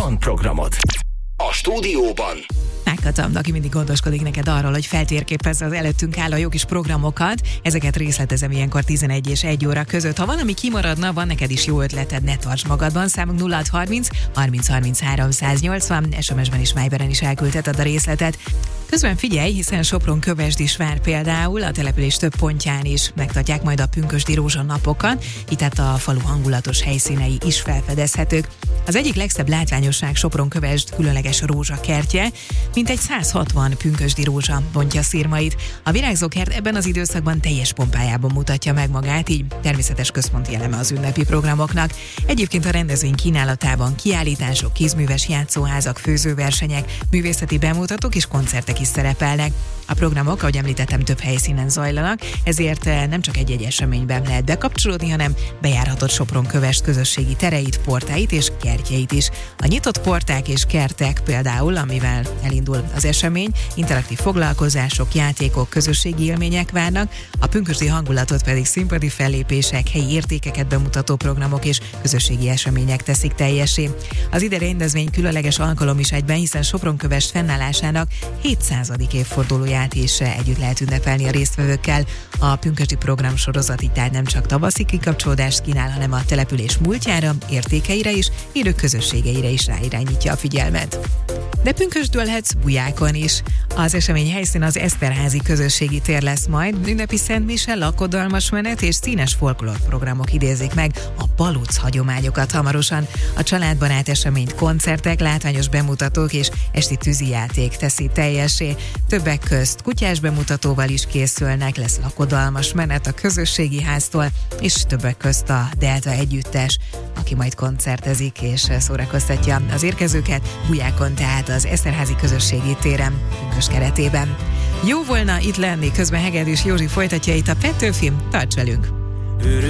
van programod. A stúdióban Megkaptam, aki mindig gondoskodik neked arról, hogy feltérképezze az előttünk álló jó kis programokat. Ezeket részletezem ilyenkor 11 és 1 óra között. Ha valami kimaradna, van neked is jó ötleted, ne tarts magadban. Számunk 0630 30 33 180, SMS-ben és Viberen is elküldheted a részletet. Közben figyelj, hiszen Sopron-Kövesd is vár például, a település több pontján is megtartják majd a pünkösdi rózsanapokat, így tehát a falu hangulatos helyszínei is felfedezhetők. Az egyik legszebb látványosság Sopron-Kövesd különleges rózsakertje, mintegy 160 pünkösdi rózsa bontja szirmait. A virágzókert ebben az időszakban teljes pompájában mutatja meg magát, így természetes központi eleme az ünnepi programoknak. Egyébként a rendezvény kínálatában kiállítások, kézműves játszóházak, főzőversenyek, művészeti bemutatók és koncertek is szerepelnek. A programok, ahogy említettem, több helyszínen zajlanak, ezért nem csak egy-egy eseményben lehet bekapcsolódni, hanem bejárhatod Sopron-Kövesd közösségi tereit, portáit és kertjeit is. A nyitott porták és kertek például, amivel elindul az esemény, interaktív foglalkozások, játékok, közösségi élmények várnak, a pünkösdi hangulatot pedig színpadi fellépések, helyi értékeket bemutató programok és közösségi események teszik teljessé. Az idei rendezvény különleges alkalom is egyben, hiszen Sopron-Kövesd fennállásának 700. évfordulóját is együtt lehet ünnepelni a résztvevőkkel. A pünkösdi program sorozat így tehát nem csak tavaszi kikapcsolódást kínál, hanem a település múltjára, értékeire és élő közösségeire is ráirányítja a figyelmet. De pünkösdölhetsz Bujákon is. Az esemény helyszín az Eszterházi közösségi tér lesz majd, ünnepi szentmise, lakodalmas menet és színes folklór programok idézik meg a paluc hagyományokat hamarosan. A családbarát eseményt koncertek, látványos bemutatók és esti tűzijáték teszi teljessé. Többek közt kutyás bemutatóval is készülnek, lesz lakodalmas menet a közösségi háztól, és többek közt a Delta együttes, aki majd koncertezik és szórakoztatja az érkezőket Bujákon, tehát az Eszterházi közösségi téren pünkösd keretében. Jó volna itt lenni, közben Hegedűs Józsi folytatja itt a Petőfi, tarts velünk!